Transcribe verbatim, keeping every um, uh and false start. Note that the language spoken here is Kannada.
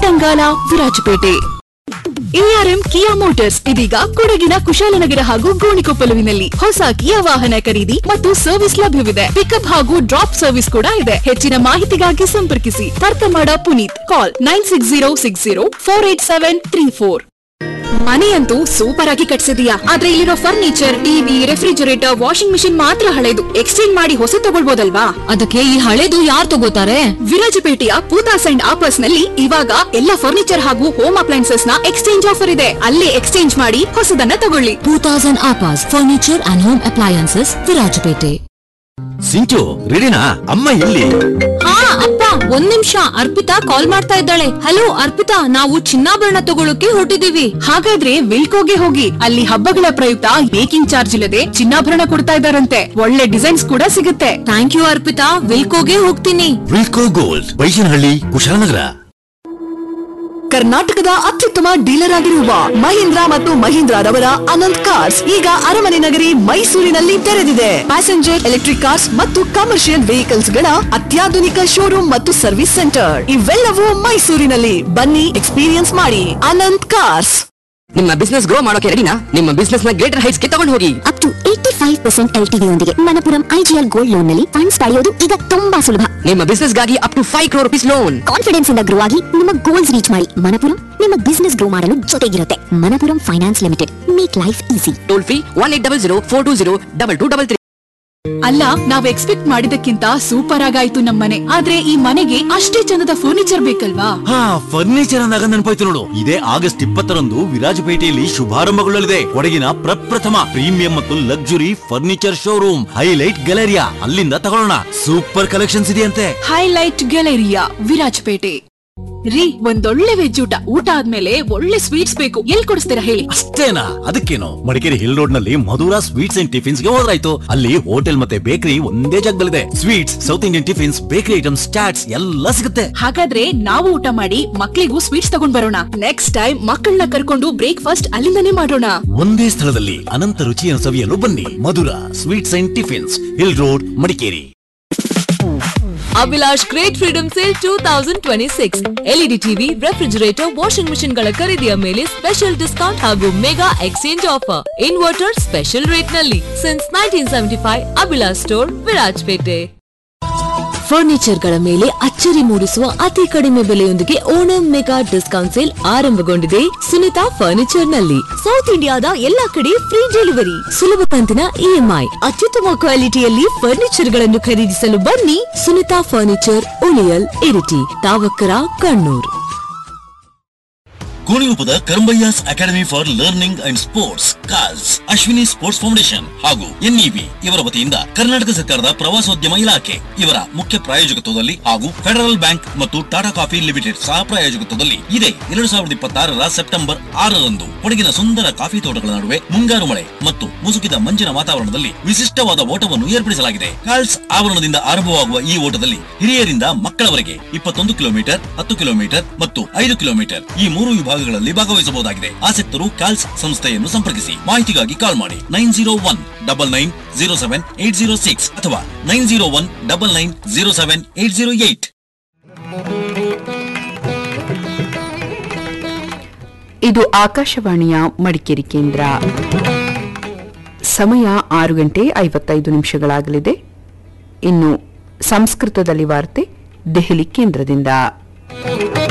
ಕೊಟ್ಟಂಗಾಲ, ವಿರಾಜಪೇಟೆ. ಎಆರ್ಎಂ ಕಿಯಾ ಮೋಟಾರ್ಸ್ ಇದೀಗ ಕೊಡಗಿನ ಕುಶಾಲನಗರ ಹಾಗೂ ಗೋಣಿಕೊಪ್ಪಲುವಿನಲ್ಲಿ ಹೊಸ ಕಿಯಾ ವಾಹನ ಖರೀದಿ ಮತ್ತು ಸರ್ವಿಸ್ ಲಭ್ಯವಿದೆ. ಪಿಕಪ್ ಹಾಗೂ ಡ್ರಾಪ್ ಸರ್ವಿಸ್ ಕೂಡ ಇದೆ. ಹೆಚ್ಚಿನ ಮಾಹಿತಿಗಾಗಿ ಸಂಪರ್ಕಿಸಿ ತರ್ಕಮಾಡ ಪುನೀತ್. ಕಾಲ್ nine six zero six zero four eight seven three four. ಮನೆಯಂತೂ super ಆಗಿ ಕಟ್ಸಿದೀಯಾ, ಆದ್ರೆ ಇಲ್ಲಿರೋ furniture, TV, refrigerator, washing machine ಮಾತ್ರ ಹಳೆದು. ಎಕ್ಸ್ಚೇಂಜ್ ಮಾಡಿ ಹೊಸ ತಗೊಳ್ಬೋದಲ್ವಾ? ಅದಕ್ಕೆ ಈ ಹಳೆದು ಯಾರು ತಗೋತಾರೆ? ವಿರಾಜಪೇಟೆಯ ಪೂತಾಸ್ ಅಂಡ್ ಆಪರ್ಸ್ ನಲ್ಲಿ ಇವಾಗ ಎಲ್ಲ ಫರ್ನಿಚರ್ ಹಾಗೂ ಹೋಮ್ ಅಪ್ಲೈನ್ಸಸ್ ನ ಎಕ್ಸ್ಚೇಂಜ್ ಆಫರ್ ಇದೆ. ಅಲ್ಲೇ ಎಕ್ಸ್ಚೇಂಜ್ ಮಾಡಿ ಹೊಸದನ್ನ ತಗೊಳ್ಳಿ. Poothas and ಆಪರ್ಸ್ furniture and home appliances, Virajpet. ಸಿಂಚು ರೆಡಿನಾ? ಅಮ್ಮ ಎಲ್ಲಿ? ಹಾ ಅಪ್ಪ, ಒಂದ್ ನಿಮಿಷ. ಅರ್ಪಿತಾ ಕಾಲ್ ಮಾಡ್ತಾ ಇದ್ದಾಳೆ. ಹಲೋ ಅರ್ಪಿತಾ, ನಾವು ಚಿನ್ನಾಭರಣ ತಗೊಳ್ಳೋಕೆ ಹೊರಟಿದೀವಿ. ಹಾಗಾದ್ರೆ ವಿಲ್ಕೋಗೆ ಹೋಗಿ, ಅಲ್ಲಿ ಹಬ್ಬಗಳ ಪ್ರಯುಕ್ತ ಮೇಕಿಂಗ್ ಚಾರ್ಜ್ ಇಲ್ಲದೆ ಚಿನ್ನಾಭರಣ ಕೊಡ್ತಾ ಇದ್ದಾರಂತೆ. ಒಳ್ಳೆ ಡಿಸೈನ್ಸ್ ಕೂಡ ಸಿಗುತ್ತೆ. ಥ್ಯಾಂಕ್ ಯು ಅರ್ಪಿತಾ, ವಿಲ್ಕೋಗೆ ಹೋಗ್ತೀನಿ. ವಿಲ್ಕೋ ಗೋಲ್ಡ್, ಬೈಶನಹಳ್ಳಿ, ಕುಶಾಲನಗರ. ಕರ್ನಾಟಕದ ಅತ್ಯುತ್ತಮ ಡೀಲರ್ ಆಗಿರುವ ಮಹೀಂದ್ರ ಮತ್ತು ಮಹೀಂದ್ರರವರ ಅನಂತ್ ಕಾರ್ಸ್ ಈಗ ಅರಮನೆ ನಗರಿ ಮೈಸೂರಿನಲ್ಲಿ ತೆರೆದಿದೆ. ಪ್ಯಾಸೆಂಜರ್ ಎಲೆಕ್ಟ್ರಿಕ್ ಕಾರ್ಸ್ ಮತ್ತು ಕಮರ್ಷಿಯಲ್ ವೆಹಿಕಲ್ಸ್ ಗಳ ಅತ್ಯಾಧುನಿಕ ಶೋರೂಮ್ ಮತ್ತು ಸರ್ವಿಸ್ ಸೆಂಟರ್ ಇವೆಲ್ಲವೂ ಮೈಸೂರಿನಲ್ಲಿ. ಬನ್ನಿ, ಎಕ್ಸ್ಪೀರಿಯನ್ಸ್ ಮಾಡಿ. ಅನಂತ್ ಕಾರ್ಸ್. ನಿಮ್ಮ ಬಿಸ್ನೆಸ್ ಗ್ರೋ ಮಾಡೋಕೆ ರೆಡಿನಾ? ನಿಮ್ಮ ಬಿಸ್ನೆಸ್ ನ ಗ್ರೇಟರ್ ಹೈಟ್ಸ್ ಗೆ ತಗೊಂಡು ಹೋಗಿ. Up to eighty five percent L T D ಯೊಂದಿಗೆ ಮಣಪುರಂ ಐಜಿಎಲ್ ಗೋಲ್ಡ್ ಲೋನ್ ನಲ್ಲಿ ಫಂಡ್ಸ್ ಪಡೆಯೋದು ಈಗ ತುಂಬಾ ಸುಲಭ. ನಿಮ್ಮ ಬಿಸ್ನೆಸ್ ಗಾಗಿ up to five crore rupees loan. Confidence ಇಂದ ಗ್ರೋ ಆಗಿ ನಿಮ್ಮ ಗೋಲ್ಸ್ ರೀಚ್ ಮಾಡಿ. ಮಣಪುರಂ ನಿಮ್ಮ ಬಿಸ್ನೆಸ್ ಗ್ರೋ ಮಾಡಲು ಜೊತೆಗಿರುತ್ತೆ. Manappuram finance limited, make life easy. Toll free one eight double zero four two zero double two double three. ಅಲ್ಲ, ನಾವ್ ಎಕ್ಸ್ಪೆಕ್ಟ್ ಮಾಡಿದಕ್ಕಿಂತ ಸೂಪರ್ ಆಗಾಯ್ತು ನಮ್ಮನೆ. ಆದ್ರೆ ಈ ಮನೆಗೆ ಅಷ್ಟೇ ಚಂದದ ಫರ್ನಿಚರ್ ಬೇಕಲ್ವಾ? ಹಾ, ಫರ್ನಿಚರ್ ಅಂದಾಗ ನೆನಪಾಯ್ತು ನೋಡು. ಇದೇ ಆಗಸ್ಟ್ ಇಪ್ಪತ್ತರಂದು ವಿರಾಜಪೇಟೆಯಲ್ಲಿ ಶುಭಾರಂಭಗೊಳ್ಳಲಿದೆ ಕೊಡಗಿನ ಪ್ರಪ್ರಥಮ ಪ್ರೀಮಿಯಂ ಮತ್ತು luxury furniture showroom highlight Galleria. ಅಲ್ಲಿಂದ ತಗೊಳ್ಳೋಣ. ಸೂಪರ್ ಕಲೆಕ್ಷನ್ಸ್ ಇದೆಯಂತೆ. Highlight Galleria, Virajpet. ರೀ, ಒಂದೊಳ್ಳೆ ವೆಜ್ ಊಟ ಊಟ ಆದ್ಮೇಲೆ ಒಳ್ಳೆ ಸ್ವೀಟ್ಸ್ ಬೇಕು. ಎಲ್ಲಿ ಕೊಡಿಸ್ತೀರಾ ಹೇಳಿ? ಅಷ್ಟೇನಾ? ಅದಕ್ಕೇನು, ಮಡಿಕೇರಿ ಹಿಲ್ ರೋಡ್ ನಲ್ಲಿ ಮಧುರಾ ಸ್ವೀಟ್ಸ್ ಅಂಡ್ ಟಿಫಿನ್ಸ್ ಗೆ ಹೋದ್ರಾಯ್ತು. ಅಲ್ಲಿ ಹೋಟೆಲ್ ಮತ್ತೆ ಬೇಕರಿ ಒಂದೇ ಜಾಗದಲ್ಲಿದೆ. Sweets, south Indian tiffins, bakery items, chaats ಎಲ್ಲ ಸಿಗುತ್ತೆ. ಹಾಗಾದ್ರೆ ನಾವು ಊಟ ಮಾಡಿ ಮಕ್ಕಳಿಗೂ ಸ್ವೀಟ್ಸ್ ತಗೊಂಡ್ ಬರೋಣ. ನೆಕ್ಸ್ಟ್ ಟೈಮ್ ಮಕ್ಕಳನ್ನ ಕರ್ಕೊಂಡು ಬ್ರೇಕ್ಫಾಸ್ಟ್ ಅಲ್ಲಿಂದನೇ ಮಾಡೋಣ. ಒಂದೇ ಸ್ಥಳದಲ್ಲಿ ಅನಂತ ರುಚಿಯನ್ನು ಸವಿಯಲು ಬನ್ನಿ. Madhura sweets and tiffins, hill road, Madikeri. Abhilash great freedom sale two thousand twenty six. LED TV, refrigerator, washing machine ಗಳ ಖರೀದಿಯ ಮೇಲೆ ಸ್ಪೆಷಲ್ ಡಿಸ್ಕೌಂಟ್ ಹಾಗೂ mega exchange offer. Inverter special rate ನಲ್ಲಿ since nineteen seventy five. Abhilash store, Virajpet. Furniture ಗಳ ಮೇಲೆ ಅಚ್ಚರಿ ಮೂಡಿಸುವ ಅತಿ ಕಡಿಮೆ ಬೆಲೆಯೊಂದಿಗೆ ಓಣಂ ಮೆಗಾ ಡಿಸ್ಕೌಂಟ್ ಸೇಲ್ ಆರಂಭಗೊಂಡಿದೆ ಸುನಿತಾ ಫರ್ನಿಚರ್ ನಲ್ಲಿ. ಸೌತ್ ಇಂಡಿಯಾದ ಎಲ್ಲಾ ಕಡೆ ಫ್ರೀ ಡೆಲಿವರಿ, ಸುಲಭ ಕಂತಿನ ಇಎಂಐ, ಅತ್ಯುತ್ತಮ ಕ್ವಾಲಿಟಿಯಲ್ಲಿ ಫರ್ನಿಚರ್ ಗಳನ್ನು ಖರೀದಿಸಲು ಬನ್ನಿ. Sunita furniture, ಉಳಿಯಲ್, Iritty, Thavakkara, Kannur. ಕೋಣಿಗೊಪ್ಪದ Karambayya's academy for learning and sports, calls, Ashwini sports foundation ಹಾಗೂ ಎನ್ಇಬಿ ಇವರ ವತಿಯಿಂದ ಕರ್ನಾಟಕ ಸರ್ಕಾರದ ಪ್ರವಾಸೋದ್ಯಮ ಇಲಾಖೆ ಇವರ ಮುಖ್ಯ ಪ್ರಾಯೋಜಕತ್ವದಲ್ಲಿ ಹಾಗೂ ಫೆಡರಲ್ ಬ್ಯಾಂಕ್ ಮತ್ತು ಟಾಟಾ ಕಾಫಿ ಲಿಮಿಟೆಡ್ ಸಹ ಪ್ರಾಯೋಜಕತ್ವದಲ್ಲಿ ಇದೇ ಎರಡು ಸಾವಿರದ ಇಪ್ಪತ್ತಾರರ ಸೆಪ್ಟೆಂಬರ್ ಆರರಂದು ಕೊಡಗಿನ ಸುಂದರ ಕಾಫಿ ತೋಟಗಳ ನಡುವೆ ಮುಂಗಾರು ಮಳೆ ಮತ್ತು ಮುಸುಕಿದ ಮಂಜಿನ ವಾತಾವರಣದಲ್ಲಿ ವಿಶಿಷ್ಟವಾದ ಓಟವನ್ನು ಏರ್ಪಡಿಸಲಾಗಿದೆ. ಕಾಲ್ಸ್ ಆವರಣದಿಂದ ಆರಂಭವಾಗುವ ಈ ಓಟದಲ್ಲಿ ಹಿರಿಯರಿಂದ ಮಕ್ಕಳವರೆಗೆ ಇಪ್ಪತ್ತೊಂದು ಕಿಲೋಮೀಟರ್, ಹತ್ತು ಕಿಲೋಮೀಟರ್ ಮತ್ತು ಐದು ಕಿಲೋಮೀಟರ್ ಈ ಮೂರು ವಿಭಾಗಗಳಲ್ಲಿ ಭಾಗವಹಿಸಬಹುದಾಗಿದೆ. ಆಸಕ್ತರು ಕಾಲ್ಸ್ ಸಂಸ್ಥೆಯನ್ನು ಸಂಪರ್ಕಿಸಿ. ಮಾಹಿತಿಗಾಗಿ ಕಾಲ್ ಮಾಡಿ nine zero one double nine zero seven eight zero six ಅಥವಾ nine zero one double nine zero seven eight zero eight. ಇದು ಆಕಾಶವಾಣಿಯ ಮಡಿಕೇರಿ ಕೇಂದ್ರ. ಸಮಯ ಆರು ಗಂಟೆ ಐವತ್ತೈದು ನಿಮಿಷಗಳಾಗಲಿದೆ. ಇನ್ನು ಸಂಸ್ಕೃತದಲ್ಲಿ ವಾರ್ತೆ ದೆಹಲಿ ಕೇಂದ್ರದಿಂದ.